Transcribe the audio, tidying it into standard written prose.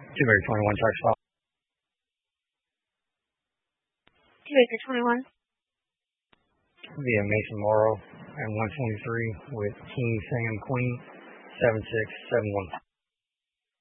Two Baker 21, track stop. 2 Baker 21. Via Mason Morrow and 123 with King Sam Queen 7671.